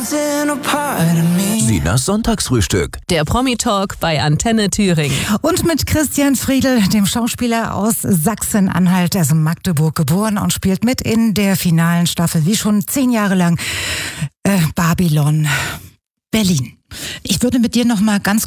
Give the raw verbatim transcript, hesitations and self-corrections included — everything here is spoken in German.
Sinas Sonntagsfrühstück. Der Promi-Talk bei Antenne Thüringen. Und mit Christian Friedl, dem Schauspieler aus Sachsen-Anhalt, also Magdeburg geboren und spielt mit in der finalen Staffel, wie schon zehn Jahre lang, äh, Babylon Berlin. Ich würde mit dir noch mal ganz